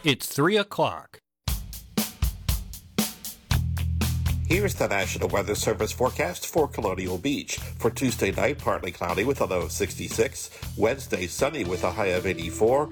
It's 3 o'clock. Here's the National Weather Service forecast for Colonial Beach. For Tuesday night, partly cloudy with a low of 66. Wednesday, sunny with a high of 84.